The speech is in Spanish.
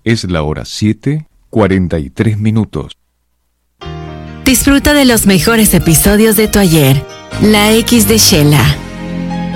Es la hora 7:43. Disfruta de los mejores episodios de tu ayer. La X de Shela.